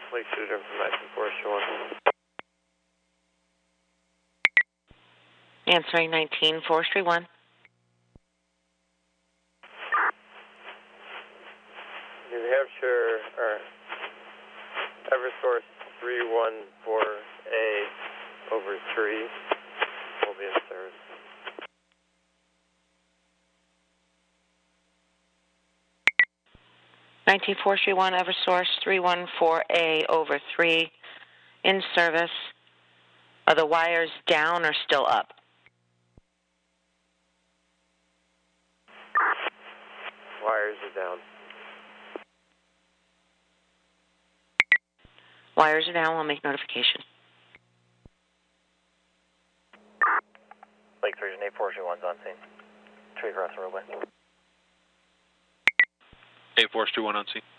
Lake Shooter from 19 Forestry 1. Answering 19 Forestry 1. New Hampshire, or Eversource 314A over 3 will be in service. Nineteen Forestry 1, Eversource 314A over 3 in service. Are the wires down or still up? Wires are down. Wires are down. We'll make notification. Lake Region 8 Forestry 1's on scene. Tree across the roadway. 8 Forestry 1 on scene.